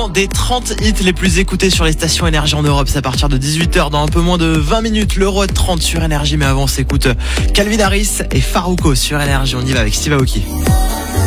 classement des 30 hits les plus écoutés sur les stations Énergie en Europe. C'est à partir de 18h dans un peu moins de 20 minutes. L'Euro 30 sur Énergie. Mais avant, on s'écoute Calvin Harris et Farruko sur Énergie. On y va avec Steve Aoki.